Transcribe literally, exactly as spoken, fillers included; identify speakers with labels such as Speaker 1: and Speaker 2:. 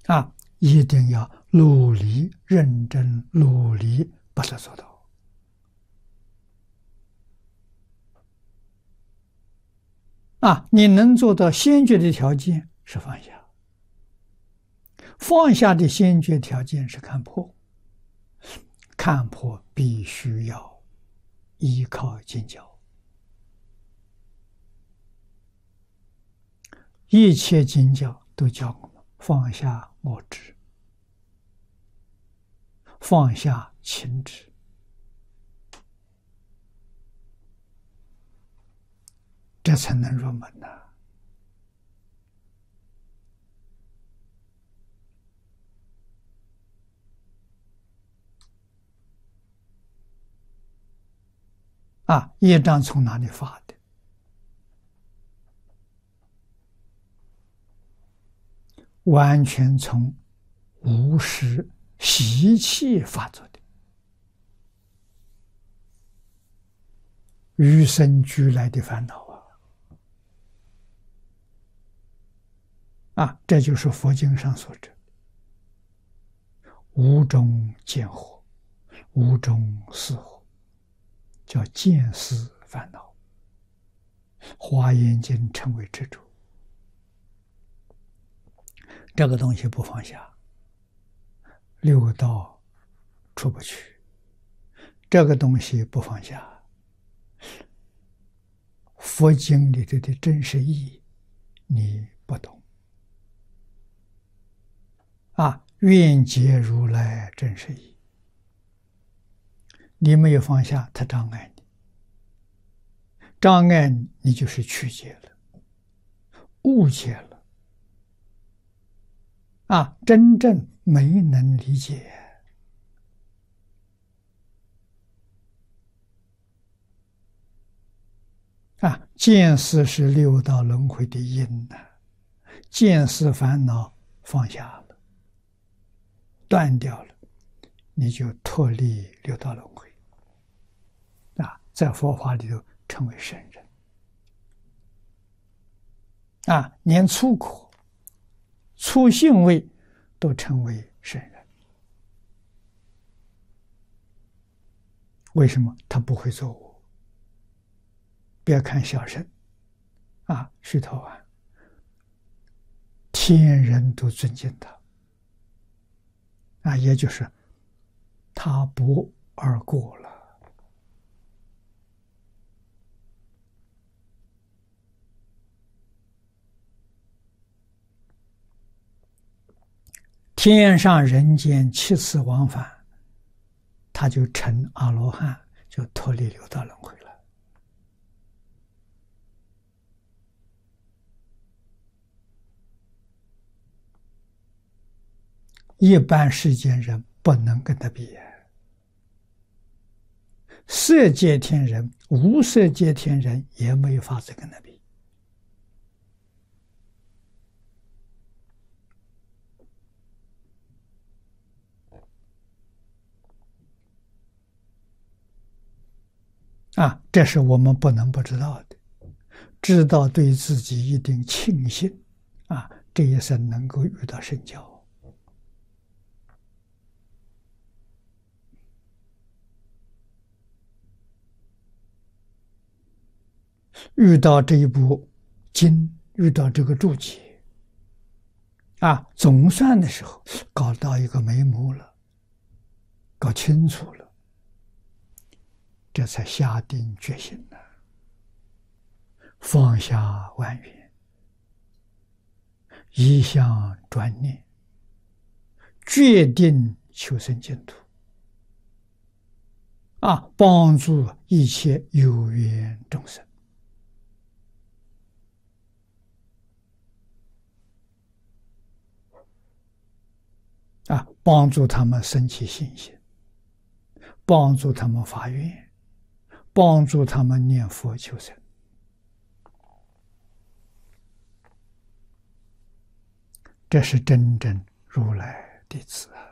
Speaker 1: 啊，一定要努力、认真努力，把它做到。啊，你能做到先决的条件是放下，放下的先决条件是看破，看破必须要依靠经教，一切经教都教我们放下我执，放下情执，这才能入门呐、啊。啊，业障从哪里发的？完全从无始习气发作的，与生俱来的烦恼啊！啊，这就是佛经上所指，无中见惑，无中思惑，叫见思烦恼。华严经称为执着，这个东西不放下，六道出不去。这个东西不放下，佛经里头的真实意义你不懂啊！愿解如来真实义，你没有放下，它障碍你，障碍你，你就是曲解了，误解了啊！真正没能理解啊！见思是六道轮回的因呐、啊，见思烦恼放下了，断掉了，你就脱离六道轮回啊！在佛法里头称为圣人啊，连粗口、粗性味都称为圣人。为什么？他不会做我。别看小乘啊，须陀洹，天人都尊敬他啊，也就是他不而过了。天上人间七次往返，他就成阿罗汉，就脱离六道轮回了。一般世间人不能跟他比，色界天人、无色界天人也没有法子跟他比。啊，这是我们不能不知道的，知道对自己一定庆幸啊，这一生能够遇到圣教。遇到这一部经，遇到这个注解啊，总算的时候搞到一个眉目了，搞清楚了，这才下定决心了，放下万缘，一向专念，决定求生净土啊，帮助一切有缘众生。啊，帮助他们升起信心，帮助他们发愿，帮助他们念佛求生。这是真正如来弟子啊！